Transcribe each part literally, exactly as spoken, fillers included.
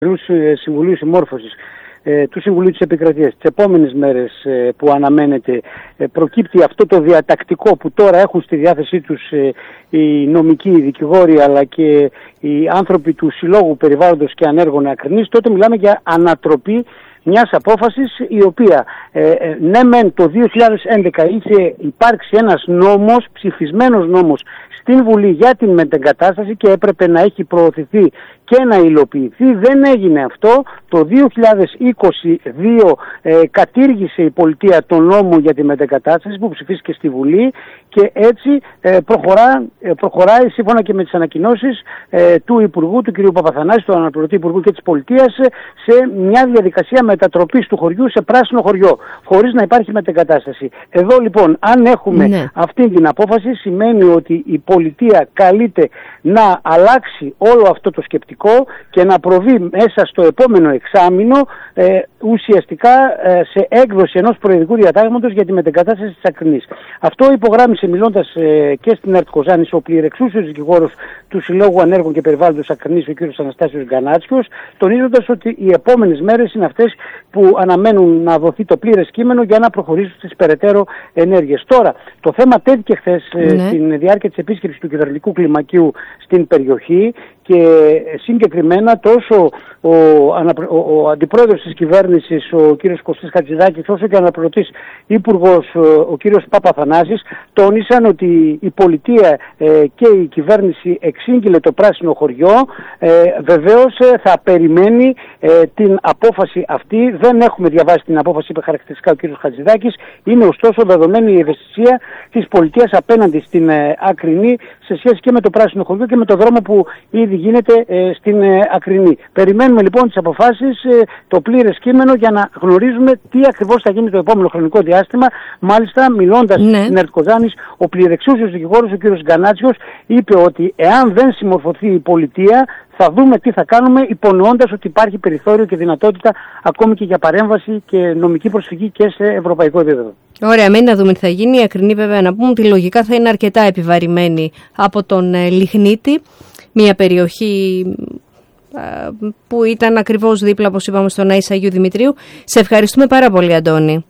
Συμβουλίου Συμμόρφωσης ε, του Συμβουλίου της Επικρατείας τις επόμενες μέρες ε, που αναμένεται ε, προκύπτει αυτό το διατακτικό που τώρα έχουν στη διάθεσή τους ε, οι νομικοί, οι δικηγόροι αλλά και οι άνθρωποι του Συλλόγου Περιβάλλοντος και Ανέργων Ακρινής, τότε μιλάμε για ανατροπή μιας απόφασης η οποία ε, ε, ναι μεν το δύο χιλιάδες έντεκα είχε υπάρξει ένας νόμος, ψηφισμένος νόμος στην Βουλή για την μετεγκατάσταση και έπρεπε να έχει προωθηθεί και να υλοποιηθεί. Δεν έγινε αυτό. Το δύο χιλιάδες είκοσι δύο ε, κατήργησε η πολιτεία τον νόμο για τη μετεγκατάσταση που ψηφίστηκε στη Βουλή και έτσι ε, προχωρά, ε, προχωράει σύμφωνα και με τις ανακοινώσεις ε, του Υπουργού, του κ. Παπαθανάση, του αναπληρωτή Υπουργού και της Πολιτείας ε, σε μια διαδικασία μετατροπής του χωριού σε πράσινο χωριό, χωρίς να υπάρχει μετεγκατάσταση. Εδώ λοιπόν, αν έχουμε ναι. αυτή την απόφαση, σημαίνει ότι η πολιτεία καλείται να αλλάξει όλο αυτό το σκεπτικό και να προβεί μέσα στο επόμενο εξάμηνο ε, ουσιαστικά ε, σε έκδοση ενός προεδρικού διατάγματος για τη μετεγκατάσταση της Ακρινής. Αυτό υπογράμμισε μιλώντας ε, και στην ΕΡΤ Κοζάνης ο πληρεξούσιος δικηγόρος του Συλλόγου Ανέργων και Περιβάλλοντος Ακρινής, ο κ. Αναστάσιος Γκανάτσιος, τονίζοντας ότι οι επόμενες μέρες είναι αυτές που αναμένουν να δοθεί το πλήρες κείμενο για να προχωρήσουν στις περαιτέρω ενέργειες. Τώρα, το θέμα τέθηκε χθες ε, ναι. στην διάρκεια της επίσκεψης του κυβερνητικού κλιμακίου στην περιοχή και συγκεκριμένα τόσο ο, ο, ο αντιπρόεδρος της κυβέρνησης, ο κύριος Κωστής Χατζηδάκης, όσο και ο αναπληρωτής υπουργός, ο κύριος Παπαθανάσης, τόνισαν ότι η πολιτεία ε, και η κυβέρνηση εξήγηλε το πράσινο χωριό. Ε, βεβαίως ε, θα περιμένει ε, την απόφαση αυτή. Δεν έχουμε διαβάσει την απόφαση, είπε χαρακτηριστικά ο κύριος Χατζηδάκης. Είναι ωστόσο δεδομένη η ευαισθησία της πολιτείας απέναντι στην ε, Ακρινή σε σχέση και με το πράσινο χωριό και με το δρόμο που ήδη γίνεται ε, στην ε, Ακρινή. Περιμένουμε λοιπόν τις αποφάσεις, ε, το πλήρες κείμενο για να γνωρίζουμε τι ακριβώς θα γίνει το επόμενο χρονικό διάστημα. Μάλιστα, μιλώντας ναι. στην ΕΡΤ Κοζάνης, ο πληρεξούσιος δικηγόρος, ο κ. Γκανάτσιος, είπε ότι εάν δεν συμμορφωθεί η πολιτεία, θα δούμε τι θα κάνουμε, υπονοώντας ότι υπάρχει περιθώριο και δυνατότητα ακόμη και για παρέμβαση και νομική προσφυγή και σε ευρωπαϊκό επίπεδο. Ωραία, μένει να δούμε τι θα γίνει. Η Ακρινή, βέβαια, να πούμε ότι λογικά θα είναι αρκετά επιβαρημένη από τον ε, Λιχνίτη, μια περιοχή ε, που ήταν ακριβώς δίπλα, όπως είπαμε, στον Άης Αγίου Δημητρίου. Σε ευχαριστούμε πάρα πολύ, Αντώνη.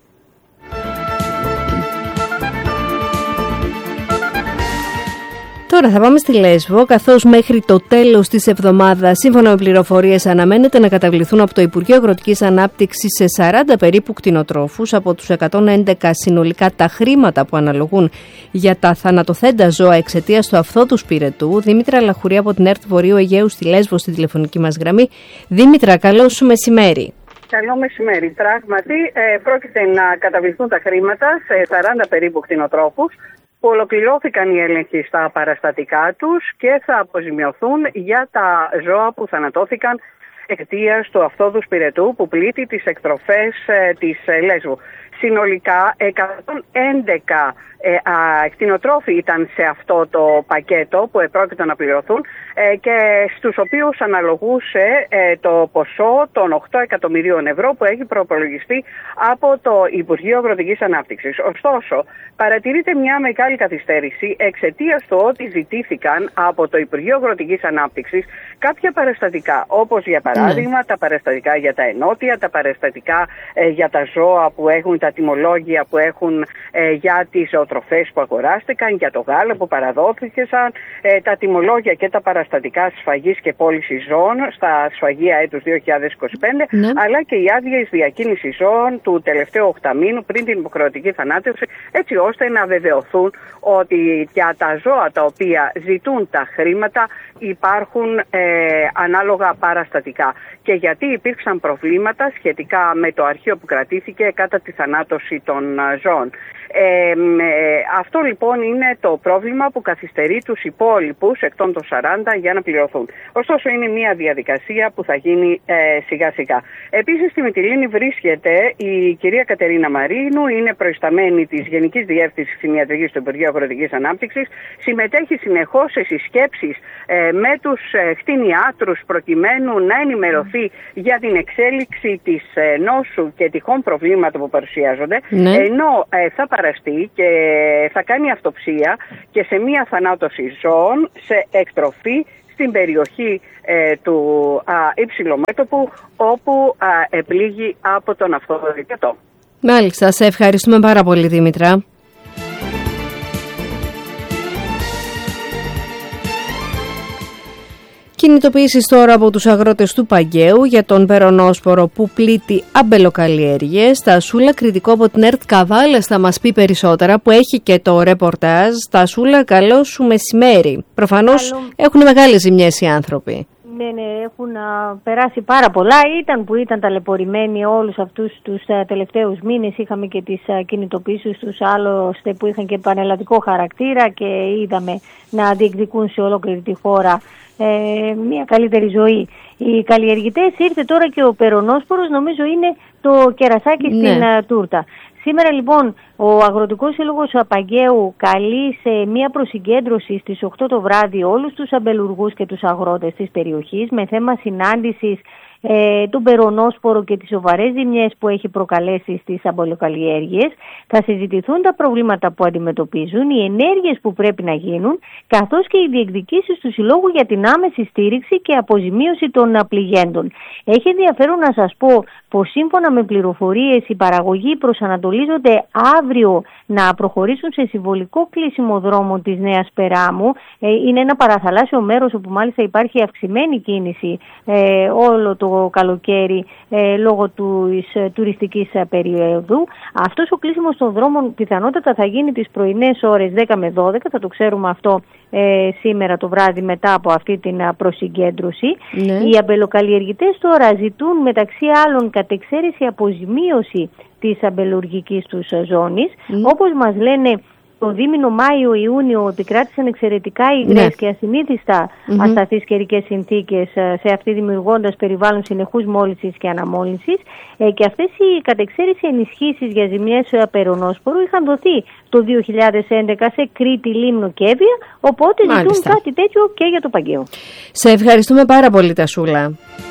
Τώρα θα πάμε στη Λέσβο, καθώς μέχρι το τέλος της εβδομάδας, σύμφωνα με πληροφορίες, αναμένεται να καταβληθούν από το Υπουργείο Αγροτικής Ανάπτυξης σε σαράντα περίπου κτηνοτρόφους από τους εκατόν έντεκα συνολικά τα χρήματα που αναλογούν για τα θανατοθέντα ζώα εξαιτίας του αυθόδους πυρετού. Δήμητρα Λαχουρή από την ΕΡΤ Βορείου Αιγαίου στη Λέσβο στη τηλεφωνική μας γραμμή. Δήμητρα, καλό σου μεσημέρι. Καλό μεσημέρι. Πράγματι, ε, πρόκειται να καταβληθούν τα χρήματα σε σαράντα περίπου κτηνοτρόφους που ολοκληρώθηκαν οι έλεγχοι στα παραστατικά τους και θα αποζημιωθούν για τα ζώα που θανατώθηκαν εξαιτίας του αυθόδους πυρετού που πλήττει τις εκτροφές ε, της ε, Λέσβου. Συνολικά εκατόν έντεκα ε, α, κτηνοτρόφοι ήταν σε αυτό το πακέτο που επρόκειτο να πληρωθούν ε, και στους οποίους αναλογούσε ε, το ποσό των οκτώ εκατομμυρίων ευρώ που έχει προπολογιστεί από το Υπουργείο Αγροτικής Ανάπτυξης. Ωστόσο, παρατηρείται μια μεγάλη καθυστέρηση εξαιτίας του ότι ζητήθηκαν από το Υπουργείο Αγροτικής Ανάπτυξης κάποια παραστατικά, όπως για παράδειγμα mm. τα παραστατικά για τα ενότια, τα παραστατικά ε, για τα ζώα που έχουν, τα τιμολόγια που έχουν ε, για τις ζωοτροφές που αγοράστηκαν, για το γάλα που παραδόθηκαν, ε, τα τιμολόγια και τα παραστατικά σφαγής και πώλησης ζώων στα σφαγεία έτους δύο χιλιάδες είκοσι πέντε, ναι. αλλά και οι άδειες διακίνησης ζώων του τελευταίου οκταμήνου πριν την υποχρεωτική θανάτευση, έτσι ώστε να βεβαιωθούν ότι για τα ζώα τα οποία ζητούν τα χρήματα υπάρχουν ε, ανάλογα παραστατικά. Και γιατί υπήρξαν προβλήματα σχετικά με το αρχείο που κρατήθηκε κατά τη θανάτωση των ζώων. Ε, ε, αυτό λοιπόν είναι το πρόβλημα που καθυστερεί τους υπόλοιπους εκ των σαράντα για να πληρωθούν. Ωστόσο είναι μια διαδικασία που θα γίνει ε, σιγά σιγά. Επίσης στη Μυτιλήνη βρίσκεται η κυρία Κατερίνα Μαρίνου, είναι προϊσταμένη της Γενικής Διεύθυνσης Κτηνιατρικής του Υπουργείου Αγροτικής Ανάπτυξης, συμμετέχει συνεχώς σε συσκέψεις ε, με τους ε, κτηνιάτρους προκειμένου να ενημερωθεί για την εξέλιξη της ε, νόσου και τυχόν προβλήματα που παρουσιάζονται, ναι. ενώ ε, θα παραστεί και θα κάνει αυτοψία και σε μία θανάτωση ζώων σε εκτροφή στην περιοχή ε, του α, υψηλομέτωπου, όπου α, επλήγει από τον αυτοδικατό. Μάλιστα, σε ευχαριστούμε πάρα πολύ, Δήμητρα. Κινητοποιήσεις τώρα από τους αγρότες του Παγκαίου για τον περονόσπορο που πλήττει αμπελοκαλλιέργειες. Στασούλα, κριτικό από την ΕΡΤ Καβάλας, θα μας πει περισσότερα, που έχει και το ρεπορτάζ. Στασούλα, καλό σου μεσημέρι. Προφανώς καλό. Έχουν μεγάλες ζημιές οι άνθρωποι. Ναι, ναι, έχουν α, περάσει πάρα πολλά. Ήταν που ήταν ταλαιπωρημένοι όλους αυτούς τους α, τελευταίους μήνες. Είχαμε και τις α, κινητοποιήσεις τους, άλλωστε που είχαν και πανελλαδικό χαρακτήρα και είδαμε να διεκδικούν σε ολόκληρη τη χώρα ε, μια καλύτερη ζωή. Οι καλλιεργητές, ήρθε τώρα και ο περονόσπορος, νομίζω είναι το κερασάκι ναι. στην α, τούρτα. Σήμερα λοιπόν ο Αγροτικός Σύλλογος Παγκαίου καλεί σε μια προσυγκέντρωση στις οκτώ το βράδυ όλους τους αμπελουργούς και τους αγρότες της περιοχής με θέμα συνάντησης ε, του περονόσπορο και τις σοβαρές ζημιές που έχει προκαλέσει στις αμπελοκαλλιέργειες. Θα συζητηθούν τα προβλήματα που αντιμετωπίζουν, οι ενέργειες που πρέπει να γίνουν, καθώς και οι διεκδικήσεις του Συλλόγου για την άμεση στήριξη και αποζημίωση των πληγέντων. Έχει ενδιαφέρον να σας πω πως σύμφωνα με πληροφορίες οι παραγωγοί προσανατολίζονται αύριο να προχωρήσουν σε συμβολικό κλείσιμο δρόμων της Νέας Περάμου. Ε, είναι ένα παραθαλάσσιο μέρος όπου μάλιστα υπάρχει αυξημένη κίνηση ε, όλο το καλοκαίρι ε, λόγω της ε, τουριστικής ε, περίοδου. Αυτός ο κλείσιμος των δρόμων πιθανότατα θα γίνει τις πρωινές ώρες δέκα με δώδεκα, θα το ξέρουμε αυτό ε, σήμερα το βράδυ μετά από αυτή την ε, προσυγκέντρωση. Ναι. Οι αμπελοκαλλιεργητές τώρα ζητούν μεταξύ άλλων κατεξαίρεση αποζημίωση της αμπελουργικής τους ζώνης. Mm. Όπως μας λένε, το δίμηνο Μάιο-Ιούνιο επικράτησαν εξαιρετικά υγρές ναι. και ασυνήθιστα mm-hmm. ασταθείς καιρικές συνθήκες σε αυτή, δημιουργώντας περιβάλλον συνεχούς μόλυνσης και αναμόλυνσης, ε, και αυτές οι κατεξαίρεση ενισχύσεις για ζημιές περονόσπορου είχαν δοθεί το δύο χιλιάδες έντεκα σε Κρήτη, Λίμνο και Εύβοια, οπότε Μάλιστα. ζητούν κάτι τέτοιο και για το Παγκαίο. Σε ευχαριστούμε πάρα πολύ, Τασούλα.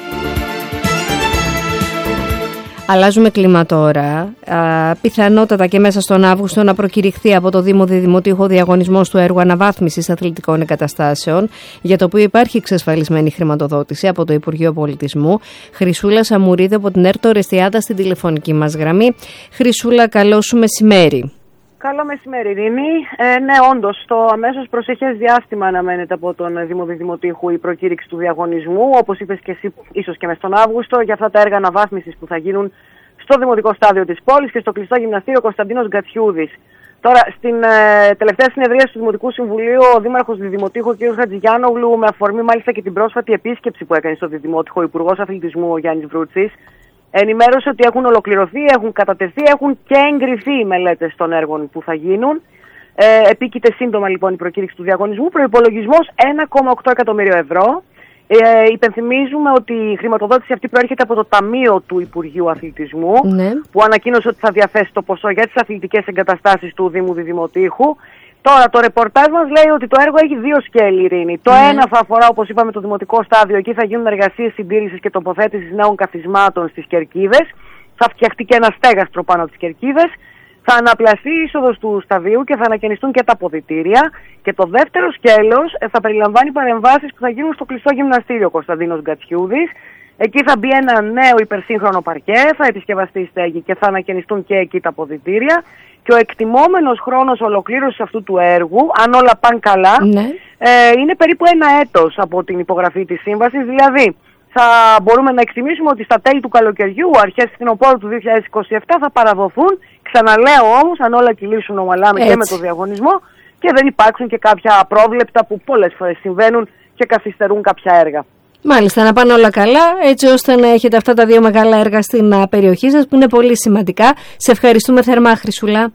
Αλλάζουμε κλίμα τώρα. Α, πιθανότατα και μέσα στον Αύγουστο να προκηρυχθεί από το Δήμο Διδημοτήχο διαγωνισμός του έργου αναβάθμισης αθλητικών εγκαταστάσεων, για το οποίο υπάρχει εξασφαλισμένη χρηματοδότηση από το Υπουργείο Πολιτισμού. Χρυσούλα Σαμουρίδη από την ΕΡΤ Ορεστιάδα στην τηλεφωνική μας γραμμή. Χρυσούλα, καλό σου μεσημέρι. Καλό μεσημέρι, Ειρήνη. Ε, ναι, όντως, στο αμέσως προσεχές διάστημα αναμένεται από τον Δήμο Διδημοτήχου η προκήρυξη του διαγωνισμού, όπως είπες και εσύ, ίσως και μες τον Αύγουστο, για αυτά τα έργα αναβάθμισης που θα γίνουν στο Δημοτικό Στάδιο της πόλης και στο κλειστό γυμναστήριο Κωνσταντίνος Γκατσιούδης. Τώρα, στην ε, τελευταία συνεδρία του Δημοτικού Συμβουλίου, ο Δήμαρχος Διδημοτήχου, ο κ. Χατζηγιάνογλου, με αφορμή μάλιστα και την πρόσφατη επίσκεψη που έκανε στο Διδημότυχο ο Υπουργός Αθλητισμού, ο Γιάννης Βρούτσης, ενημέρωσε ότι έχουν ολοκληρωθεί, έχουν κατατεθεί, έχουν και εγκριθεί οι μελέτες των έργων που θα γίνουν. Ε, επίκειται σύντομα λοιπόν η προκήρυξη του διαγωνισμού. Προϋπολογισμός ένα κόμμα οκτώ εκατομμύριο ευρώ. Ε, υπενθυμίζουμε ότι η χρηματοδότηση αυτή προέρχεται από το Ταμείο του Υπουργείου Αθλητισμού, ναι. που ανακοίνωσε ότι θα διαθέσει το ποσό για τις αθλητικές εγκαταστάσεις του Δήμου Διδημοτήχου. Τώρα, το ρεπορτάζ μας λέει ότι το έργο έχει δύο σκέλη, Ειρήνη. Το mm. ένα θα αφορά, όπως είπαμε, το δημοτικό στάδιο. Εκεί θα γίνουν εργασίες συντήρησης και τοποθέτησης νέων καθισμάτων στις κερκίδες. Θα φτιαχτεί και ένα στέγαστρο πάνω από τις κερκίδες. Θα αναπλαστεί η είσοδος του σταδίου και θα ανακαινιστούν και τα αποδυτήρια. Και το δεύτερο σκέλος θα περιλαμβάνει παρεμβάσεις που θα γίνουν στο κλειστό γυμναστήριο Κωνσταντίνος Γκατσιούδης. Εκεί θα μπει ένα νέο υπερσύγχρονο παρκέ, θα επισκευαστεί η στέγη και θα ανακαινιστούν και εκεί τα αποδυτήρια. Και ο εκτιμόμενος χρόνος ολοκλήρωσης αυτού του έργου, αν όλα πάνε καλά, ναι. ε, είναι περίπου ένα έτος από την υπογραφή της σύμβασης. Δηλαδή, θα μπορούμε να εκτιμήσουμε ότι στα τέλη του καλοκαιριού, αρχές φθινοπόρου του δύο χιλιάδες είκοσι επτά, θα παραδοθούν. Ξαναλέω όμως, αν όλα κυλήσουν ομαλά και με το διαγωνισμό και δεν υπάρξουν και κάποια απρόβλεπτα που πολλές φορές συμβαίνουν και καθυστερούν κάποια έργα. Μάλιστα, να πάνε όλα καλά, έτσι ώστε να έχετε αυτά τα δύο μεγάλα έργα στην περιοχή σας που είναι πολύ σημαντικά. Σε ευχαριστούμε θερμά, Χρυσούλα.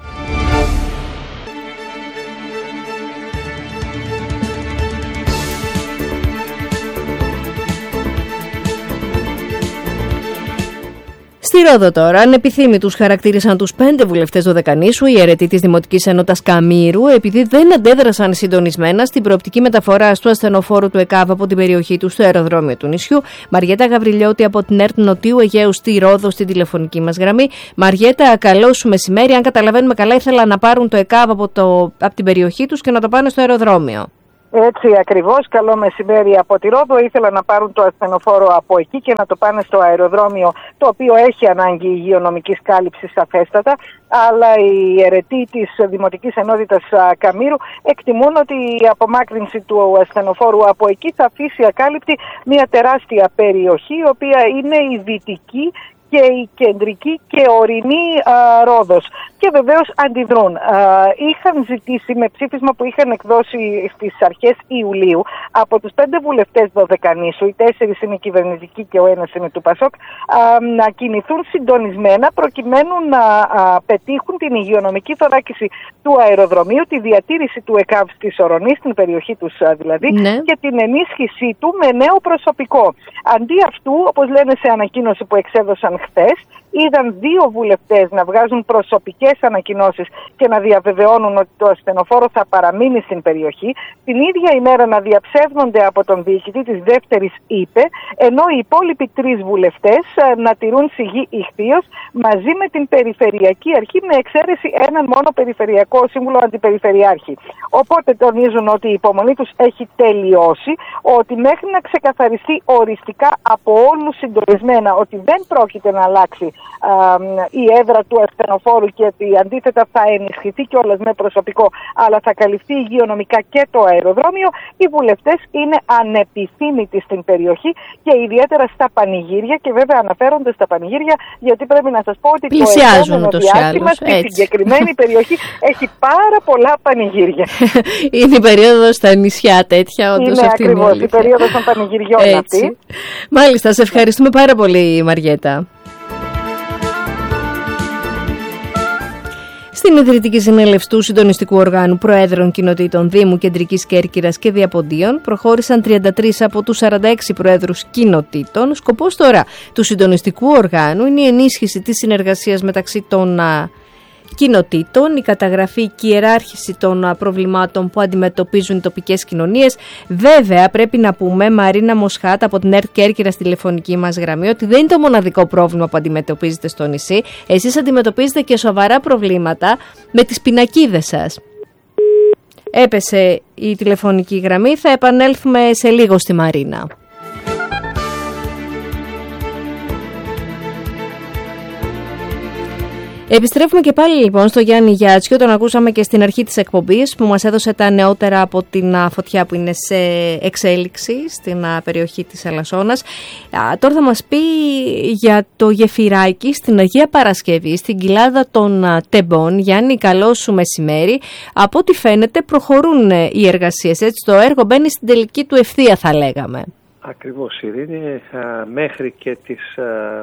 Στη Ρόδο τώρα, ανεπιθύμητους χαρακτήρισαν τους πέντε βουλευτές Δωδεκανήσου, οι αιρετοί της Δημοτικής Ενότητας Καμήρου, επειδή δεν αντέδρασαν συντονισμένα στην προοπτική μεταφορά του ασθενοφόρου του ΕΚΑΒ από την περιοχή του στο αεροδρόμιο του νησιού. Μαριέτα Γαβριλιώτη από την ΕΡΤ Νοτιού Αιγαίου στη Ρόδο, στην τηλεφωνική μας γραμμή. Μαριέτα, καλό σου μεσημέρι. Αν καταλαβαίνουμε καλά, ήθελα να πάρουν το ΕΚΑΒ από, το, από την περιοχή τους και να το πάνε στο αεροδρόμιο. Έτσι ακριβώς, καλό μεσημέρι από τη Ρόδο. Ήθελα να πάρουν το ασθενοφόρο από εκεί και να το πάνε στο αεροδρόμιο, το οποίο έχει ανάγκη υγειονομικής κάλυψης σαφέστατα, αλλά οι αιρετοί της Δημοτικής Ενότητας Καμήρου εκτιμούν ότι η απομάκρυνση του ασθενοφόρου από εκεί θα αφήσει ακάλυπτη μια τεράστια περιοχή, η οποία είναι η δυτική και η κεντρική και ορεινή α, Ρόδος. Και βεβαίως αντιδρούν. Α, είχαν ζητήσει με ψήφισμα που είχαν εκδώσει στις αρχές Ιουλίου από τους πέντε βουλευτές Δωδεκανήσου, οι τέσσερις είναι κυβερνητικοί και ο ένας είναι του Πασόκ, α, να κινηθούν συντονισμένα προκειμένου να α, πετύχουν την υγειονομική θωράκιση του αεροδρομίου, τη διατήρηση του ΕΚΑΒ της Ορονής, στην περιοχή τους α, δηλαδή, ναι. και την ενίσχυσή του με νέο προσωπικό. Αντί αυτού, όπως λένε σε ανακοίνωση που εξέδωσαν χθες, είδαν δύο βουλευτές να βγάζουν προσωπικές ανακοινώσεις και να διαβεβαιώνουν ότι το ασθενοφόρο θα παραμείνει στην περιοχή, την ίδια ημέρα να διαψεύδονται από τον διοικητή της δεύτερης ΥΠΕ, ενώ οι υπόλοιποι τρεις βουλευτές να τηρούν σιγή ηχθείως μαζί με την Περιφερειακή Αρχή, με εξαίρεση έναν μόνο Περιφερειακό Σύμβουλο Αντιπεριφερειάρχη. Οπότε τονίζουν ότι η υπομονή τους έχει τελειώσει, ότι μέχρι να ξεκαθαριστεί οριστικά από όλους συντονισμένα ότι δεν πρόκειται να αλλάξει α, η έδρα του ασθενοφόρου και ότι αντίθετα θα ενισχυθεί κιόλας με προσωπικό, αλλά θα καλυφθεί υγειονομικά και το αεροδρόμιο, οι βουλευτές είναι ανεπιθύμητοι στην περιοχή και ιδιαίτερα στα πανηγύρια, και βέβαια αναφέρονται στα πανηγύρια γιατί πρέπει να σας πω ότι πλησιάζουν το επόμενο διάστημα στη συγκεκριμένη περιοχή έχει πάρα πολλά πανηγύρια. Είναι η περίοδος στα νησιά τέτοια, όντως. Είναι αυτή ακριβώς είναι η η περίοδος των πανηγυριών αυτή. Μάλιστα, σε ευχαριστούμε πάρα πολύ, Μαριέτα. Στην Ιδρυτική Συνέλευση του Συντονιστικού Οργάνου Προέδρων Κοινοτήτων Δήμου Κεντρικής Κέρκυρας και Διαποντίων προχώρησαν τριάντα τρεις από τους σαράντα έξι προέδρους κοινοτήτων. Σκοπός τώρα του Συντονιστικού Οργάνου είναι η ενίσχυση της συνεργασίας μεταξύ των κοινοτήτων, η καταγραφή και η ιεράρχηση των προβλημάτων που αντιμετωπίζουν οι τοπικές κοινωνίες. Βέβαια, πρέπει να πούμε, Μαρίνα Μοσχάτ από την ΕΡΤ Κέρκυρα στη τηλεφωνική μας γραμμή, ότι δεν είναι το μοναδικό πρόβλημα που αντιμετωπίζετε στο νησί. Εσείς αντιμετωπίζετε και σοβαρά προβλήματα με τις πινακίδες σας. Έπεσε η τηλεφωνική γραμμή, θα επανέλθουμε σε λίγο στη Μαρίνα. Επιστρέφουμε και πάλι λοιπόν στο Γιάννη Γιάτσιο, τον ακούσαμε και στην αρχή της εκπομπής που μας έδωσε τα νεότερα από την φωτιά που είναι σε εξέλιξη στην περιοχή της Αλασσόνας. Τώρα θα μας πει για το γεφυράκι στην Αγία Παρασκευή, στην κοιλάδα των Τεμπών. Γιάννη, καλό σου μεσημέρι. Από ό,τι φαίνεται προχωρούν οι εργασίες, έτσι, το έργο μπαίνει στην τελική του ευθεία, θα λέγαμε. Ακριβώς, Ειρήνη. Μέχρι και τις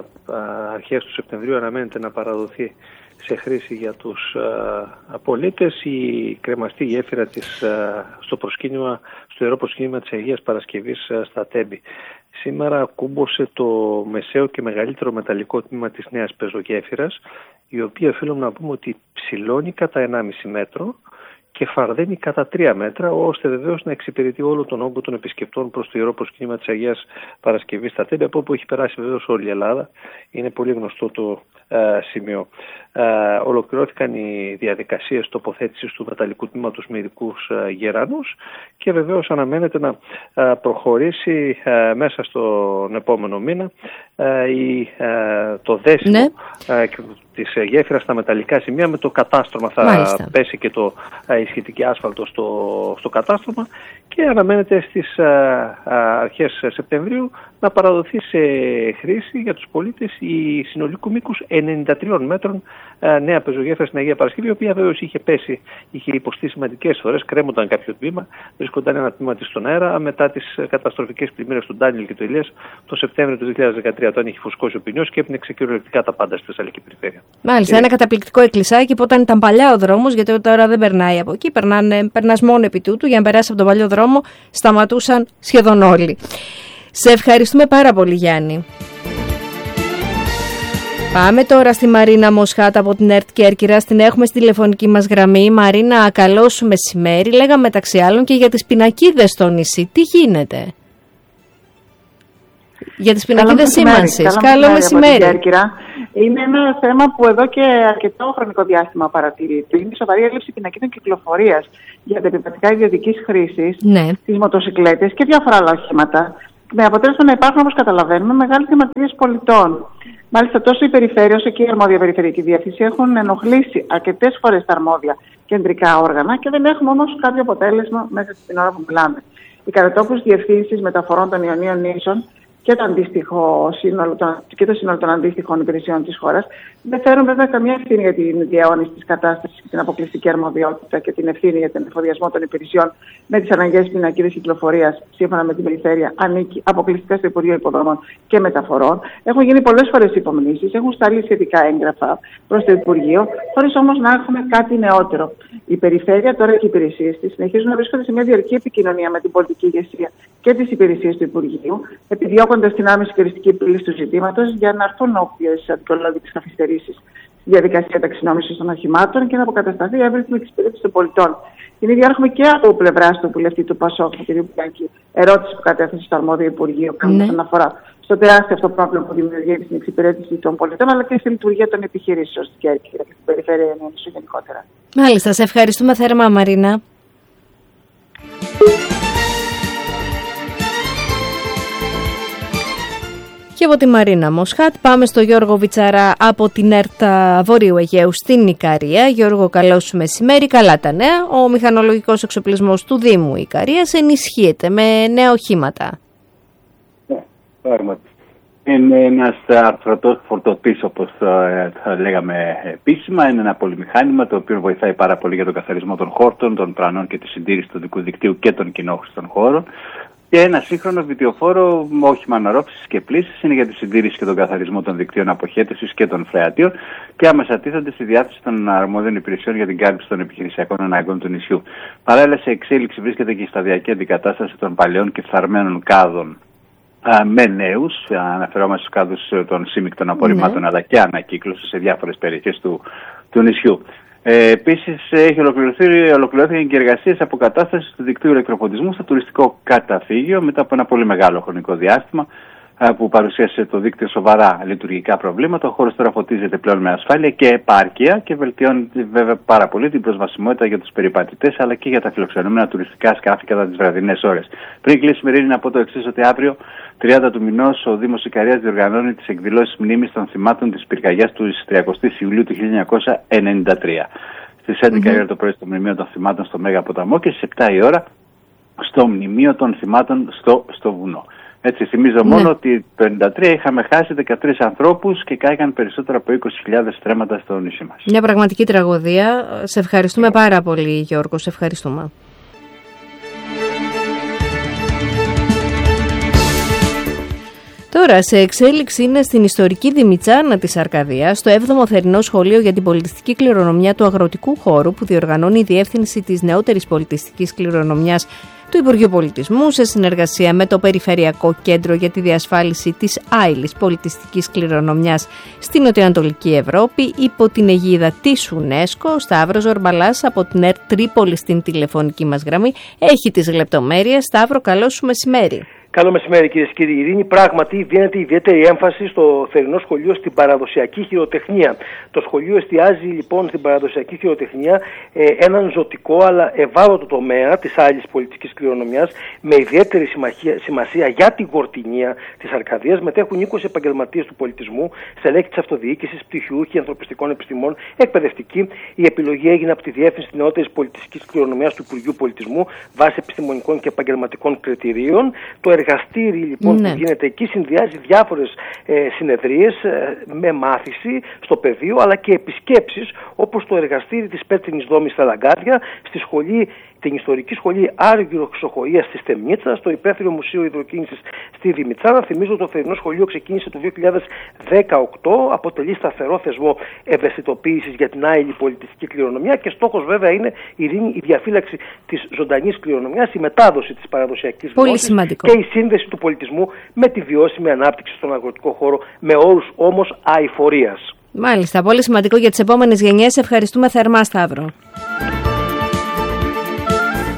αρχές του Σεπτεμβρίου αναμένεται να παραδοθεί σε χρήση για τους πολίτες η κρεμαστή γέφυρα της, στο, προσκύνημα, στο ιερό προσκύνημα της Αγίας Παρασκευής στα Τέμπη. Σήμερα κούμπωσε το μεσαίο και μεγαλύτερο μεταλλικό τμήμα της νέας πεζογέφυρας, η οποία οφείλουμε να πούμε ότι ψηλώνει κατά ενάμιση μέτρο και φαρδένει κατά τρία μέτρα, ώστε βεβαίως να εξυπηρετεί όλο τον όγκο των επισκεπτών προς το ιερό προσκύνημα της Αγίας Παρασκευής στα Τέμπη, από όπου έχει περάσει βεβαίως όλη η Ελλάδα. Είναι πολύ γνωστό το ε, σημείο. Ε, ολοκληρώθηκαν οι διαδικασίες τοποθέτησης του μεταλλικού τμήματος με ειδικούς ε, γερανούς και βεβαίως αναμένεται να ε, προχωρήσει ε, μέσα στον επόμενο μήνα ε, η, ε, το δέσιμο ναι. ε, της γέφυρας στα μεταλλικά σημεία με το κατάστρωμα. Θα Μάλιστα. πέσει και το η σχετική άσφαλτο στο, στο κατάστρωμα και αναμένεται στις α, α, αρχές Σεπτεμβρίου να παραδοθεί σε χρήση για τους πολίτες η συνολικού μήκους ενενήντα τριών μέτρων α, νέα πεζογέφυρα στην Αγία Παρασκευή, η οποία βέβαιως είχε πέσει, είχε υποστεί σημαντικές φορές, κρέμονταν κάποιο τμήμα, βρίσκονταν ένα τμήμα της στον αέρα μετά τις καταστροφικές πλημμύρες του Ντάνιελ και του Ηλίας το Σεπτέμβριο του δύο χιλιάδες δεκατρία, όταν είχε φουσκώσει ο ποινιός και έπινε κυριολεκτικά τα πάντα στη Θεσσαλική περιφέρεια. Μάλιστα, και... ένα καταπληκτικό εκκλησάκι που όταν ήταν παλιά ο δρόμος, γιατί τώρα δεν περνάει από εκεί, περνάς μόνο επί τούτου, για να περάσει από τον παλιό δρόμο σταματούσαν σχεδόν όλοι. Σε ευχαριστούμε πάρα πολύ, Γιάννη. Πάμε τώρα στη Μαρίνα Μοσχάτα από την ΕΡΤ Κέρκυρας. Την έχουμε στη τηλεφωνική μας γραμμή. Μαρίνα, καλό σου μεσημέρι. Λέγαμε μεταξύ άλλων και για τις πινακίδες στο νησί. Τι γίνεται? Για τις πινακίδες σήμανσης. Καλό, Καλό μεσημέρι. Είναι ένα θέμα που εδώ και αρκετό χρονικό διάστημα παρατηρείται. Είναι η σοβαρή έλλειψη πινακίδων κυκλοφορίας για τα επιβατικά ιδιωτικής χρήσης, ναι. τις μοτοσυκλέτες και διάφορα άλλα οχήματα. Με αποτέλεσμα να υπάρχουν, όπως καταλαβαίνουμε, μεγάλες διαμαρτυρίες πολιτών. Μάλιστα, τόσο η Περιφέρεια όσο και η αρμόδια Περιφερειακή Διεύθυνση έχουν ενοχλήσει αρκετές φορές τα αρμόδια κεντρικά όργανα και δεν έχουμε όμως κάποιο αποτέλεσμα μέσα στην ώρα που μιλάμε. Οι κατατόπους διευθύνσεις μεταφορών των Ιωνίων νήσων και το, αντίστοιχο σύνολο, το, και το σύνολο των αντίστοιχων υπηρεσιών της χώρας δεν φέρουν βέβαια καμία ευθύνη για την διαιώνιση της κατάστασης και την αποκλειστική αρμοδιότητα και την ευθύνη για τον εφοδιασμό των υπηρεσιών με τις αναγκαίες πινακίδες κυκλοφορίας, σύμφωνα με την Περιφέρεια, ανήκει αποκλειστικά στο Υπουργείο Υποδομών και Μεταφορών. Έχουν γίνει πολλές φορές υπομνήσεις, έχουν σταλεί σχετικά έγγραφα προς το Υπουργείο, χωρίς όμως να έχουμε κάτι νεότερο. Η Περιφέρεια, τώρα και οι υπηρεσίες της, συνεχίζουν να βρίσκονται σε μια διαρκή επικοινωνία με την πολιτική ηγεσία και τις υπηρεσίες του Υπουργείου, επιδιώκοντας την άμεση και οριστική επίλυση του ζητήματος για να έρθουν όποιες αντικολόγητες καθυστερήσεις στη διαδικασία ταξινόμησης των οχημάτων και να αποκατασταθεί η εύρυθμη εξυπηρέτηση των πολιτών. Την ίδια έχουμε και από πλευρά του βουλευτή του ΠΑΣΟΚ, του κ. Πουλάκη, ερώτηση που κατέθεσε στο αρμόδιο Υπουργείο, κάνοντας αναφορά στο τεράστιο αυτό πρόβλημα που δημιουργεί στην εξυπηρέτηση των πολιτών, αλλά και στη λειτουργία των επιχειρήσεων στην Κέρκυρα και στην περιφέρεια Ιωνίου γενικότερα. Μάλιστα, σε ευχαριστούμε θέρμα, Μαρίνα. Και από τη Μαρίνα Μοσχάτ πάμε στο Γιώργο Βιτσαρά από την ΕΡΤ Βορείου Αιγαίου στην Ικαρία. Γιώργο, καλώς σου μεσημέρι. Καλά τα νέα. Ο μηχανολογικός εξοπλισμός του Δήμου Ικαρίας ενισχύεται με νέα οχήματα. Ναι, πράγματι. Είναι ένας αρθρωτός φορτωτής, όπως θα λέγαμε επίσημα. Είναι ένα πολυμηχάνημα το οποίο βοηθάει πάρα πολύ για τον καθαρισμό των χόρτων, των τρανών και τη συντήρηση του δικού δικτύου και των κοινόχρηστων χώρων. Και ένα σύγχρονο βιτιοφόρο όχημα αναρρόφησης και πλύσης είναι για τη συντήρηση και τον καθαρισμό των δικτύων αποχέτευσης και των φρεατίων και άμεσα τίθενται στη διάθεση των αρμόδιων υπηρεσιών για την κάλυψη των επιχειρησιακών αναγκών του νησιού. Παράλληλα, σε εξέλιξη βρίσκεται και η σταδιακή αντικατάσταση των παλαιών και φθαρμένων κάδων α, με νέους. Αναφερόμαστε στους κάδους των σύμμικτων απορριμμάτων, ναι, αλλά και ανακύκλωση σε διάφορες περιοχές του, του νησιού. Ε, Επίσης, έχει ολοκληρωθεί, ολοκληρώθηκαν και εργασίες αποκατάστασης του δικτύου ηλεκτροφωτισμού στο τουριστικό καταφύγιο μετά από ένα πολύ μεγάλο χρονικό διάστημα που παρουσίασε το δίκτυο σοβαρά λειτουργικά προβλήματα. Ο χώρος τώρα φωτίζεται πλέον με ασφάλεια και επάρκεια και βελτιώνει βέβαια πάρα πολύ την προσβασιμότητα για τους περιπατητές αλλά και για τα φιλοξενούμενα τουριστικά σκάφη κατά τις βραδινές ώρες. Πριν κλείσει η σημερινή, να πω το εξής, ότι αύριο, τριάντα του μηνός, ο Δήμος Ικαρίας διοργανώνει τις εκδηλώσεις μνήμης των θυμάτων της πυρκαγιάς του τριάντα Ιουλίου του χίλια εννιακόσια ενενήντα τρία. Στις έντεκα η ώρα το πρωί στο Μνημείο των Θυμάτων στο Μέγα Ποταμό και στις επτά η ώρα στο Μνημείο των Θυμάτων στο, στο Βουνό. Έτσι, θυμίζω ναι. μόνο ότι το ενενήντα τρία είχαμε χάσει δεκατρείς ανθρώπους και κάηκαν περισσότερα από είκοσι χιλιάδες στρέμματα στο νησί μας. Μια πραγματική τραγωδία. Σε ευχαριστούμε πάρα πολύ, Γιώργο. Σε ευχαριστούμε. Τώρα, σε εξέλιξη είναι στην ιστορική Δημητσάνα της Αρκαδίας, το έβδομο θερινό σχολείο για την πολιτιστική κληρονομιά του αγροτικού χώρου που διοργανώνει η Διεύθυνση της Νεότερης Πολιτιστικής Κληρονομιάς του Υπουργείου Πολιτισμού σε συνεργασία με το Περιφερειακό Κέντρο για τη Διασφάλιση της άειλης πολιτιστικής κληρονομιάς στην Νοτιοανατολική Ευρώπη υπό την αιγίδα της UNESCO. Ο Σταύρος Ζορμπαλάς από την ΕΡΤ Τρίπολη στην τηλεφωνική μας γραμμή έχει τις λεπτομέρειες. Σταύρο, καλό σου μεσημέρι. Καλό μεσημέρι, κυρίες και κύριοι. Ειρήνη, πράγματι δίνεται ιδιαίτερη έμφαση στο θερινό σχολείο στην παραδοσιακή χειροτεχνία. Το σχολείο εστιάζει λοιπόν στην παραδοσιακή χειροτεχνία ε, έναν ζωτικό αλλά ευάλωτο τομέα της άειλης πολιτικής κληρονομιάς με ιδιαίτερη σημασία, σημασία για την γορτινία της Αρκαδίας. Μετέχουν είκοσι επαγγελματίες του πολιτισμού, στελέχη της αυτοδιοίκησης, πτυχιούχοι ανθρωπιστικών επιστημών, εκπαιδευτικοί. Η επιλογή έγινε από τη Διεύθυνση της Νεότερης Πολιτιστικής Κληρονομιάς του Υπουργείου Πολιτισμού βάσει επιστημονικών και επαγγελματικών κριτηρίων. Το εργαστήρι λοιπόν ναι. που γίνεται εκεί συνδυάζει διάφορες ε, συνεδρίες ε, με μάθηση στο πεδίο αλλά και επισκέψεις όπως το εργαστήρι της Πέτρινης Δόμης στα Λαγκάδια, στη σχολή, την ιστορική σχολή Άργυροξοχοΐας στη Στεμνίτσα, στο υπαίθριο Μουσείο Υδροκίνησης στη Δημητσάνα. Θυμίζω το θερινό σχολείο ξεκίνησε το δύο χιλιάδες δεκαοκτώ, αποτελεί σταθερό θεσμό ευαισθητοποίησης για την άειλη πολιτιστική κληρονομιά και στόχος βέβαια είναι η, η διαφύλαξη της ζωντανής κληρονομιάς, η μετάδοση της παραδοσιακής γνώσης και η σύνδεση του πολιτισμού με τη βιώσιμη ανάπτυξη στον αγροτικό χώρο με όρους όμως αειφορίας. Μάλιστα, πολύ σημαντικό για τις επόμενες γενιές. Ευχαριστούμε θερμά, Σταύρο.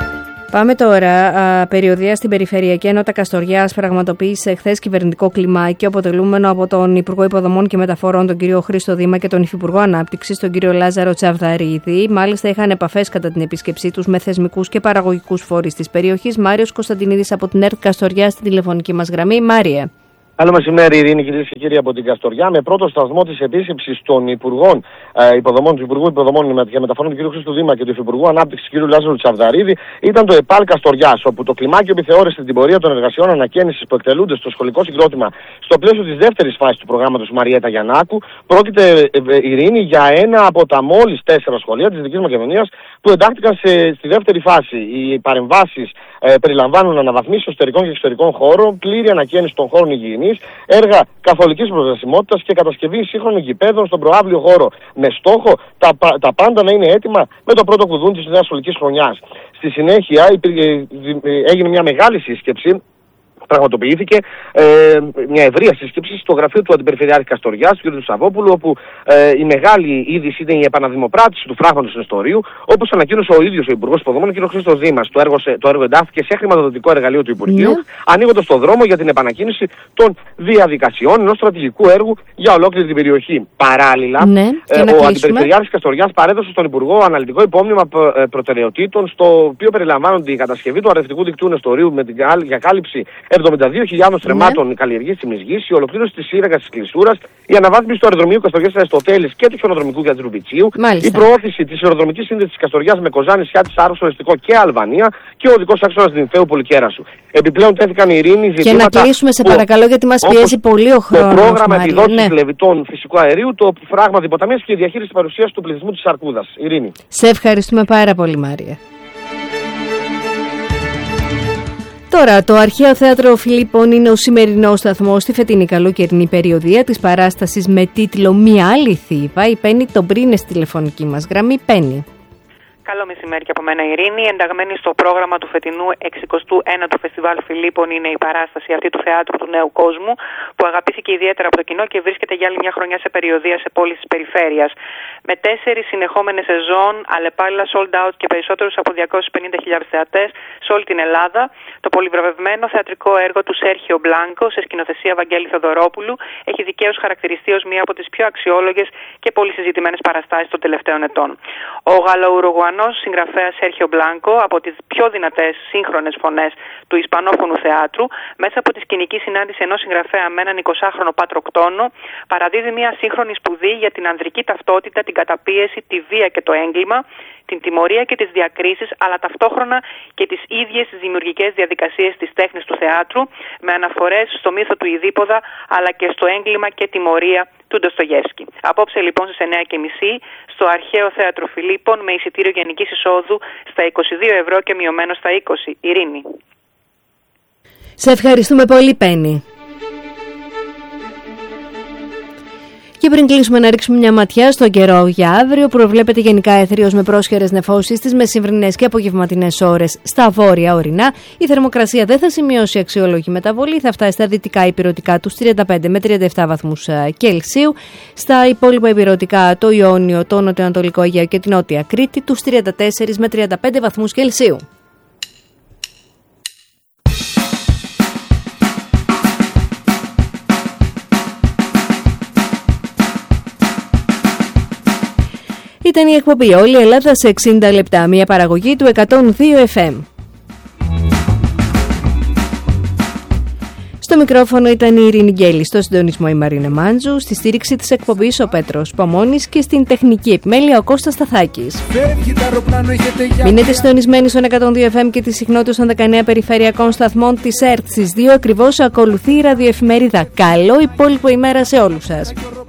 Πάμε τώρα. Α, περιοδεία στην Περιφερειακή Ενότητα Καστοριάς πραγματοποίησε χθες κυβερνητικό κλιμάκιο αποτελούμενο από τον Υπουργό Υποδομών και Μεταφορών, τον κύριο Χρήστο Δήμα, και τον Υφυπουργό Ανάπτυξης, τον κύριο Λάζαρο Τσαβδαρίδη. Μάλιστα, είχαν επαφές κατά την επίσκεψή τους με θεσμικούς και παραγωγικούς φορείς της περιοχής. Μάριος Κωνσταντινίδης από την ΕΡΤ Καστοριά στην τηλεφωνική μας γραμμή. Μάριε. Καλό μεσημέρι, Ειρήνη, κυρίες και κύριοι, από την Καστοριά. Με πρώτο σταθμό της επίσκεψης των Υπουργών ε, Υποδομών, του Υπουργού Υποδομών και Μεταφορών, του κ. Χρήστου Δήμα, και του Υφυπουργού Ανάπτυξης, του κ. Λάζαρου Τσαβδαρίδη, ήταν το ΕΠΑΛ Καστοριάς, όπου το κλιμάκιο επιθεώρησε την πορεία των εργασιών ανακαίνησης που εκτελούνται στο σχολικό συγκρότημα στο πλαίσιο της δεύτερης φάσης του προγράμματος Μαριέτα Γιαννάκου. Πρόκειται, ε, ε, Ειρήνη, για ένα από τα μόλις τέσσερα σχολεία της Δυτικής Μακεδονίας που εντάχθηκαν σε, στη δεύτερη φάση. Οι παρεμβάσεις ε, περιλαμβάνουν αναβαθμίσεις εσωτερικών και εξωτερικών χώρων, πλήρη ανακαίνιση των χώρων υγιεινής, έργα καθολικής προσβασιμότητας και κατασκευή σύγχρονων γηπέδων στον προαύλιο χώρο, με στόχο τα, τα πάντα να είναι έτοιμα με το πρώτο κουδούνι της νέας σχολικής χρονιάς. Στη συνέχεια υπήρχε, έγινε μια μεγάλη σύσκεψη. Πραγματοποιήθηκε ε, μια ευρεία σύσκεψη στο γραφείο του Αντιπεριφερειάρχη Καστοριάς, του κ. Σαββόπουλου, όπου ε, η μεγάλη είδηση ήταν η επαναδημοπράτηση του φράγματος Νεστορίου, όπως ανακοίνωσε ο ίδιος ο Υπουργός Υποδομών, κ. Χρήστος Δήμας. Το έργο, το έργο εντάχθηκε σε χρηματοδοτικό εργαλείο του Υπουργείου, ναι, ανοίγοντας το δρόμο για την επανακίνηση των διαδικασιών ενός στρατηγικού έργου για ολόκληρη την περιοχή. Παράλληλα, ναι, ε, ο Αντιπεριφερειάρχης Καστοριάς παρέδωσε στον Υπουργό αναλυτικό υπόμνημα ε, προτεραιοτήτων, στο οποίο περιλαμβάνονται η κατασκευή του αρευτικού δικτύου Νεστορίου με την, για κάλυψη εβδομήντα δύο χιλιάδων στρεμμάτων ναι. καλλιεργήσιμης γης, η ολοκλήρωση της σύραγγας της Κλεισούρας, η αναβάθμιση του αεροδρομίου Καστοριάς Αριστοτέλης και του χιονοδρομικού κέντρου Ρουμπιτσίου, η προώθηση της αεροδρομικής σύνδεσης της Καστοριάς με Κοζάνη, Σιάτη, Σάρος, Οριστικό και Αλβανία και ο οδικός άξονας Νυμφαίου Πολυκέρασου. Επιπλέον τέθηκαν, Ειρήνη, ζητήματα. Και να κλείσουμε, σε παρακαλώ, γιατί μας πιέζει πολύ ο χρόνος. Το πρόγραμμα επιδότησης ναι. λεβιτών φυσικού αερίου, το φράγμα υποταμείας και η διαχείριση παρουσίας του πληθυσμού της Αρκούδας. Ειρήνη. Σε ευχαριστούμε πάρα πολύ, Μάρια. Τώρα, το Αρχαίο Θέατρο Φιλίππων είναι ο σημερινός σταθμός στη φετινή καλοκαιρινή περιοδία της παράστασης με τίτλο «Μια άλλη Θήβα». Η Πέννη τον πρίνε στη τηλεφωνική μας γραμμή. Πέννη. Καλό μεσημέρι και από μένα, Ειρήνη. Ενταγμένη στο πρόγραμμα του φετινού εξηκοστού ένατου Φεστιβάλ Φιλίππων είναι η παράσταση αυτή του Θεάτρου του Νέου Κόσμου, που αγαπήθηκε ιδιαίτερα από το κοινό και βρίσκεται για άλλη μια χρονιά σε περιοδία σε πόλεις της περιφέρειας. Με τέσσερις συνεχόμενες σεζόν, αλλεπάλληλα sold out και περισσότερους από διακόσιους πενήντα χιλιάδες θεατές σε όλη την Ελλάδα, το πολυβραβευμένο θεατρικό έργο του Σέρχιο Μπλάνκο σε σκηνοθεσία Βαγγέλη Θεοδωρόπουλου έχει δικαίως χαρακτηριστεί ως μία από τις πιο αξιόλογες και πολύ συζητημένες παραστάσεις των τελευταίων ετών. Ο Γαλλο-Ουρουγουανός συγγραφέας Σέρχιο Μπλάνκο, από τις πιο δυνατές σύγχρονες φωνές του ισπανόφωνου θεάτρου, μέσα από τη σκηνική συνάντηση ενός συγγραφέα με έναν εικοσάχρονο πατροκτόνο, παραδίδει μια σύγχρονη σπουδή για την ανδρική ταυτότητα, την καταπίεση, τη βία και το έγκλημα, την τιμωρία και τις διακρίσεις, αλλά ταυτόχρονα και τις ίδιες τις δημιουργικές διαδικασίες της τέχνης του θεάτρου, με αναφορές στο μύθο του Ιδίπποδα, αλλά και στο έγκλημα και τιμωρία του Ντοστογεύσκη. Απόψε λοιπόν στις εννιά και μισή στο Αρχαίο Θέατρο Φιλίππων, με εισιτήριο γενικής εισόδου στα είκοσι δύο ευρώ και μειωμένο στα είκοσι. Ειρήνη. Σε ευχαριστούμε πολύ, Πέννη. Και πριν κλείσουμε, να ρίξουμε μια ματιά στον καιρό για αύριο. Προβλέπεται γενικά αιθρίος με πρόσχερες νεφώσεις στις μεσημβρινές και απογευματινές ώρες στα βόρεια ορεινά. Η θερμοκρασία δεν θα σημειώσει αξιόλογη μεταβολή, θα φτάσει στα δυτικά υπηρετικά τους τριάντα πέντε με τριάντα επτά βαθμούς Κελσίου. Στα υπόλοιπα υπηρετικά, το Ιόνιο, το Νοτιοανατολικό Αιγαίο και την Νότια Κρήτη, τους τριάντα τέσσερα με τριάντα πέντε βαθμούς Κελσίου. Ήταν η εκπομπή «Όλη η Ελλάδα σε εξήντα λεπτά», μια παραγωγή του εκατόν δύο εφ εμ. Στο μικρόφωνο ήταν η Ειρήνη Γκέλη, στο συντονισμό η Μαρίνα Μάντζου, στη στήριξη της εκπομπής ο Πέτρος Παμώνης και στην τεχνική επιμέλεια ο Κώστας Σταθάκης. Μείνετε συντονισμένοι στον εκατόν δύο εφ εμ και τη συχνότητα των δεκαεννέα περιφερειακών σταθμών της ΕΡΤ. Στις δύο ακριβώς ακολουθεί η ραδιοεφημερίδα. Καλό υπόλοιπο ημέρα σε όλους σας.